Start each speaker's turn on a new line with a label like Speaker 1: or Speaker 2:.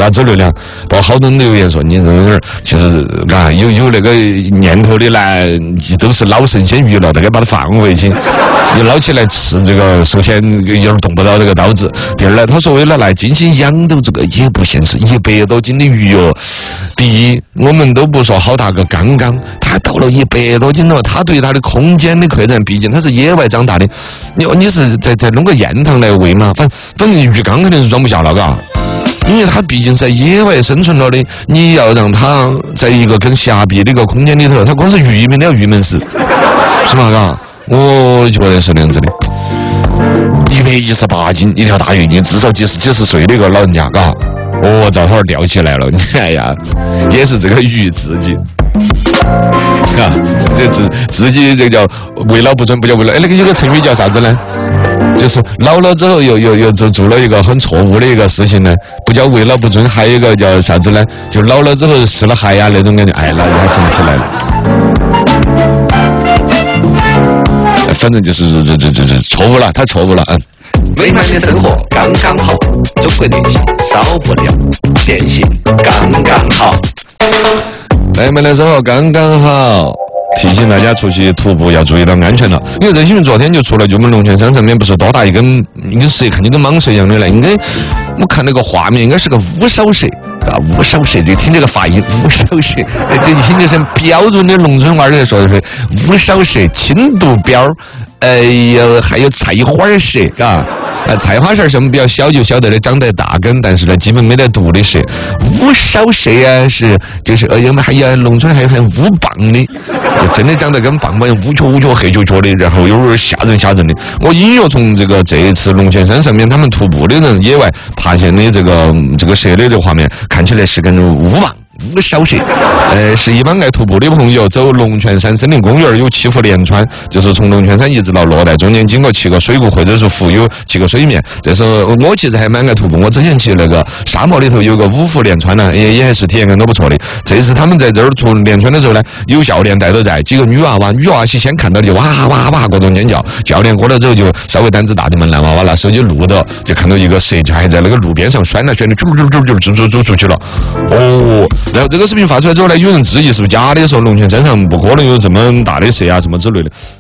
Speaker 1: 啥之类的。包括好多人留言说，你这个其实啊有那个念头的呢，都是老神仙鱼了，大概把它放回去。你捞起来吃这个，首先有点动不到这个刀子。第二呢，他说为了来精心养到这个也不现实，100多斤的鱼哦。第一，我们都不说好大个缸缸，它到了100多斤了，它对它的空间的扩展，毕竟它是野外长大的。你是再弄个堰塘来喂嘛？反正鱼缸肯定是装不下了，嘎。因为它毕竟在野外生存了的，你要让它在一个更狭闭的一个空间里头，它光是鱼门都要鱼门死，是吧？嘎。我觉得是那样子的，118斤一条大鱼，你至少几十岁的一个老人家，嘎，照会儿吊起来了，哎呀，也是这个鱼自己，啊，这自己这叫为老不尊，不叫为老。哎，那个有个成语叫啥子呢？就是老了之后又做了一个很错误的一个事情呢，不叫为老不尊，还有一个叫啥子呢？就老了之后失了孩呀那种感觉，哎，那还想不起来了。反正就是错误了，他错误了，
Speaker 2: 美满的生活刚刚好，中国电信少不了，电信刚刚好。
Speaker 1: 美满的生活刚刚好。提醒大家出去徒步要注意到安全了。因为这新闻昨天就出来，就我们龙泉山上面不是多大一根蛇，看就跟蟒蛇一样的了。应该我看那个画面，应该是个乌梢蛇啊，乌梢蛇，就听这个发音，乌梢蛇，这一听就是标准的农村话的说的是乌梢蛇、青肚标，还有菜花蛇，嘎。菜花蛇是我们比较小就晓得的，长得大根，但是呢，基本没得毒的蛇。乌梢蛇啊，就是我们还有农村还有乌棒的，真的长得跟棒棒一样，乌脚黑脚的，然后有点吓人的。我隐约从这一次龙泉山上面他们徒步的人野外爬现的这个蛇类的画面，看起来是跟乌棒。乌梢蛇，是一般爱徒步的朋友走龙泉山森林公园有7幅连川，就是从龙泉山一直到洛带，中间经过7个水谷或者是湖有7个水面。这是我其实还蛮爱徒步，我之前去那个沙漠里头有个5幅连川呢，也还是体验感都不错的。这次他们在这儿出连川的时候呢，有教练带着在，几个女娃先看到就哇哇哇各种尖叫，教练过了之后就稍微胆子大的嘛，男娃娃拿手机录的，就看到一个蛇就还在那个路边上旋来旋去，走出去了，然后这个视频发出来之后呢，有人质疑是不是假的，说龙泉山上不可能有这么大的蛇啊什么之类的。